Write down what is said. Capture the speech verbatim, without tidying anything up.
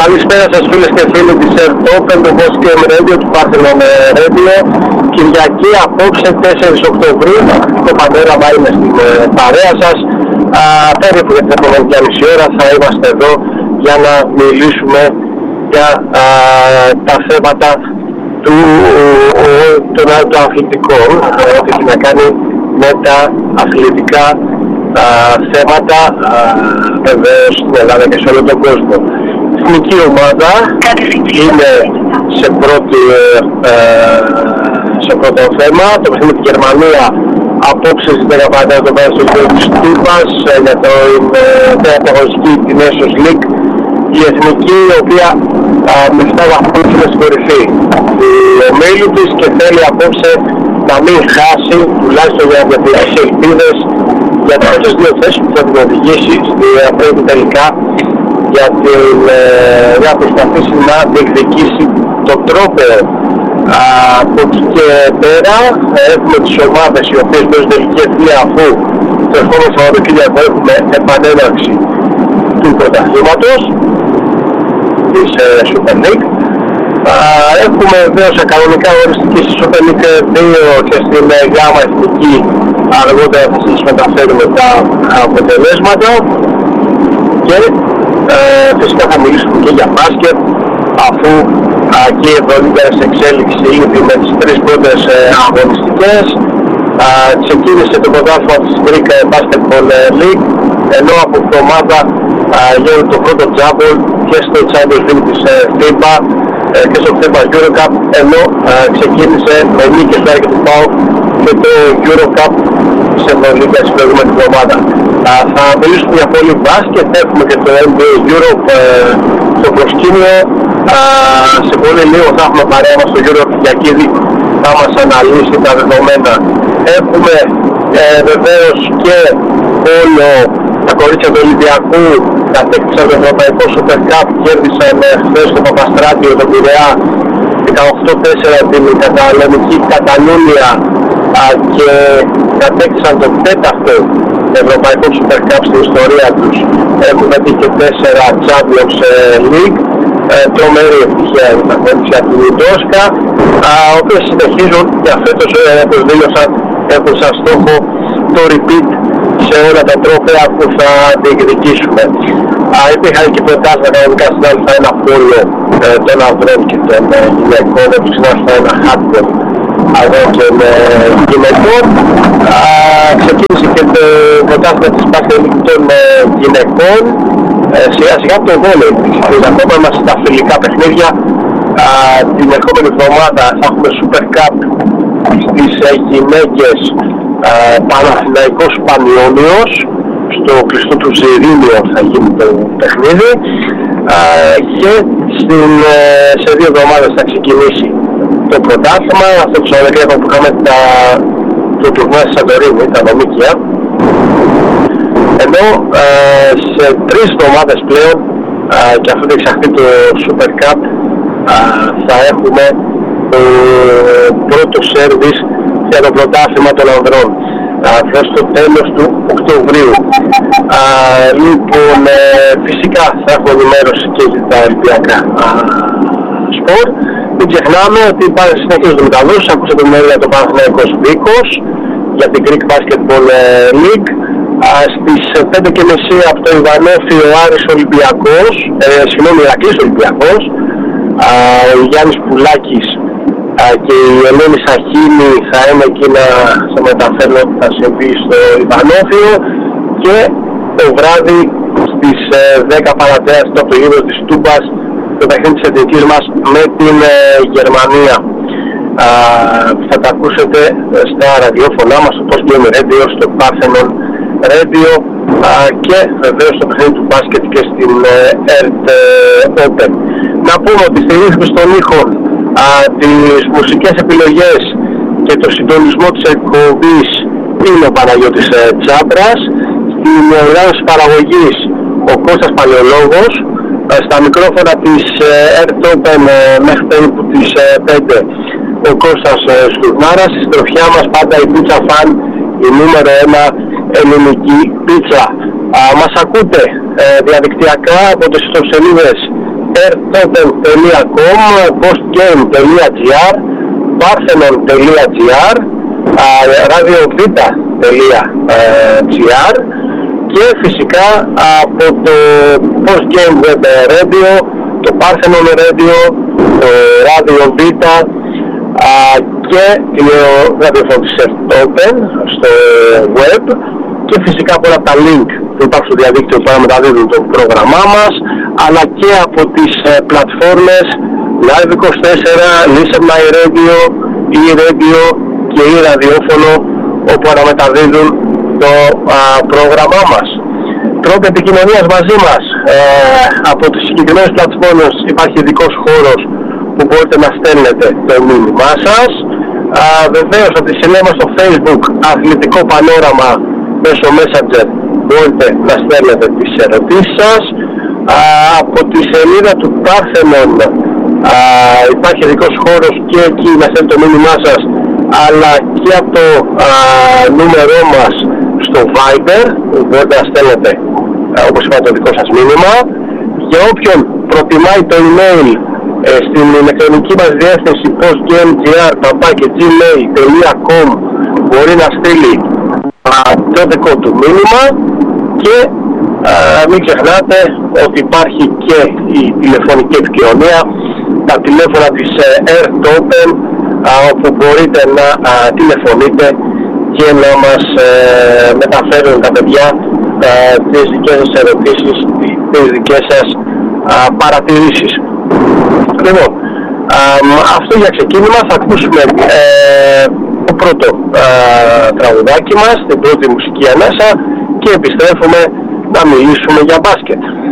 Καλησπέρα σας φίλες και φίλοι της Air Open, το Voice Radio του Parthenon Radio. Κυριακή απόψε τέσσερις Οκτωβρίου, το πανέλαβα είναι στην ε, παρέα σας. Α, περίπου για την επόμενη και μισή ώρα θα είμαστε εδώ για να μιλήσουμε για α, τα θέματα του, ο, των, των αθλητικών, ό,τι έχει να κάνει με τα αθλητικά α, θέματα, α, βεβαίως στην Ελλάδα και σε όλο τον κόσμο. Η εθνική ομάδα είναι σε, πρώτη, ε, σε πρώτο θέμα. Το παιχνίδι με τη Γερμανία απόψε στις δεκαπέντε το πέρα στο γύρο της Τούμπας για το διαταγωνιστική την Nations League. Η εθνική, η οποία α, με επτά βαθμούς είναι στην κορυφή του ομίλου της και θέλει απόψε να μην χάσει, τουλάχιστον για να διατηρήσει ελπίδες για τις πρώτες δύο θέσεις που θα την οδηγήσει στη πρώτη τελικά, για, την, ε, για να προσπαθήσει να διεκδικήσει τον τρόπο. Από εκεί και πέρα έχουμε τις ομάδες οι οποίες παίζουν τελική ευθεία, αφού το ερχόμενο Σαββατοκύριακο έχουμε επανέναρξη του πρωταθλήματος της ε, Super League. Α, έχουμε βεβαίως κανονικά οριστική στη Super League δύο και στην ε, γάμα εθνική. Αργότερα θα σας μεταφέρουμε τα αποτελέσματα και ε, φυσικά θα μιλήσουμε και για μπάσκετ, αφού α, και η Ευρωλίγκα σε εξέλιξη ήδη με τις τρεις πρώτες ε, αγωνιστικές. Α, ξεκίνησε το πρωτάθλημα της Greek Basketball League, ενώ από την ομάδα γίνεται το πρώτο τζάμπολ και στο Champions League της ε, FIBA ε, και στο FIBA EuroCup, ενώ α, ξεκίνησε με νίκες του Άρη του ΠΑΟΚ και το EuroCup της Ευρωλίγκα στην προηγούμενη εβδομάδα. Θα μιλήσουμε για πολύ μπάσκετ, έχουμε και το N B A Europe ε, στο προσκήνιο. Α, σε πολύ λίγο θα έχουμε παρέα μας το Γιώργο Κυριακίδη, θα μας αναλύσει τα δεδομένα. Έχουμε ε, βεβαίως και όλο τα κορίτσια του Ολυμπιακού κατέκτησαν το Ευρωπαϊκό Super Cup, κέρδισαν ε, χθες στο Παπαστράτιο τον Πειραιά δεκαοκτώ τέσσερα την καταλανική Καταλούνια και κατέκτησαν το τέταρτο Ευρωπαϊκό Super Cup στην ιστορία τους. Έχουν πετύχει και τέσσερα Champions League. Ε, τρομερή επιτυχία για τα κορίτσια του Ντόσκα, οι οποίες συνεχίζουν και φέτος, όπως δήλωσαν, έχουν σαν στόχο το repeat σε όλα τα τρόπαια που θα διεκδικήσουμε. Υπήρχαν και προτάσεις κανονικά στην άλλη ένα πόλο ε, των ανδρών και των ε, γυναικών, όπως συνάδελφα ένα handball ανδρών και ε, γυναικών. Α, ξεκίνησε και το πρωτάθλημα της Basket League των ε, γυναικών. Ε, σιγά σιγά το βόλεϊ της ακόμα είμαστε στα φιλικά παιχνίδια. Α, την ερχόμενη εβδομάδα θα έχουμε Super Cup στις ε, γυναίκες, ε, Παναθηναϊκός Πανιόνιος, στο κλειστό του Ζηρήνιο θα γίνει το παιχνίδι, α, και στην, ε, σε δύο εβδομάδες θα ξεκινήσει το πρωτάθλημα, αυτό το Σαββατοκύριακο που είχαμε τα, το τουρνουά στη Σαντορίνη, τα νομίκια. Ενώ ε, σε τρεις εβδομάδες πλέον, ε, και αφού διεξαχθεί το Super Cup, ε, θα έχουμε το πρώτο σέρβις για το πρωτάθλημα των ανδρών προς το τέλος του Οκτωβρίου. Ε, λοιπόν, ε, φυσικά θα έχουμε ενημέρωση και για τα Ολυμπιακά σπορ. Μην ξεχνάμε ότι συνεχίζονται οι μεταδόσεις. Ακούσατε την μέλη για το Παναθηναϊκός Βίκος, για την Greek Basketball League. Στις πέντε και μισή από το Ιβανόφι ο Άρης Ολυμπιακός, ε, συγγνώμη, Ηρακλής Ολυμπιακός, α, ο Γιάννης Πουλάκης α, και η Ελένη Σαχίνη θα είναι εκεί να σε μεταφέρω ότι θα συμβεί στο Ιβανόφιο, και το βράδυ στις ε, δέκα παρά τέταρτο από το γύρο της Τούμπας το παιχνίδι της εθνικής μας με την ε, Γερμανία. Α, θα τα ακούσετε στα ραδιόφωνά μας, στο Post Game Radio, στο Parthenon Radio, α, και βεβαίως στο παιχνίδι του μπάσκετ και στην ε, Air Open. Να πούμε ότι στη ρύθμιση των ήχων, α, τις μουσικές επιλογές και το συντονισμό της εκπομπής είναι ο Παναγιώτης ε, Τσάμπρας, στην οργάνωση παραγωγής ο Κώστας Παλαιολόγος, ε, στα μικρόφωνα της ε, Air Open ε, μέχρι περίπου τις ε, πέντε ο Κώστας ε, Στουρνάρας. Στη στροφιά μας πάντα η Pizza Fan, η νούμερο ένα ελληνική πίτσα. Α, μας ακούτε ε, διαδικτυακά από τις ιστοσελίδες airtopen τελεία com, postgame τελεία gr, parthenon τελεία gr, radiovita τελεία gr και φυσικά από το postgame web radio, το Parthenon Radio, το Radio Vita και το ραδιοφωνικό της airtopen στο web και φυσικά από όλα τα link που υπάρχουν στο διαδίκτυο που μεταδίδουν το πρόγραμμά μας, αλλά και από τις ε, πλατφόρμες Live είκοσι τέσσερα, Listen My Radio, e-radio και e-ραδιόφωνο, όπου αναμεταδίδουν το α, πρόγραμμά μας. Τρόποι επικοινωνίας μαζί μας, ε, από τις συγκεκριμένες πλατφόρμες υπάρχει ειδικός χώρος που μπορείτε να στέλνετε το μήνυμά σας. Α, βεβαίως από τη σελίδα μας στο Facebook, Αθλητικό Πανόραμα, μέσω Messenger μπορείτε να στέλνετε τις ερωτήσεις σας. Α, από τη σελίδα του Parthenon α, υπάρχει ειδικός χώρος και εκεί να στέλνετε το μήνυμά σας, αλλά και από το α, νούμερό μας στο Viber μπορείτε να στέλνετε, α, όπως είπα, το δικό σας μήνυμα. Για όποιον προτιμάει το email, ε, στην ηλεκτρονική μας διεύθυνση postgamegr παπάκι gmail τελεία com μπορεί να στείλει α, το δικό του μήνυμα. Και α, μην ξεχνάτε ότι υπάρχει και η τηλεφωνική επικοινωνία, τα τηλέφωνα της airtopen, όπου μπορείτε να α, τηλεφωνείτε και να μας ε, μεταφέρουν τα παιδιά α, τις δικές σας ερωτήσεις, τις δικές σας α, παρατηρήσεις. Λοιπόν, α, αυτό για ξεκίνημα. Θα ακούσουμε ε, το πρώτο α, τραγουδάκι μας, την πρώτη μουσική ανάσα, και επιστρέφουμε να μιλήσουμε για μπάσκετ.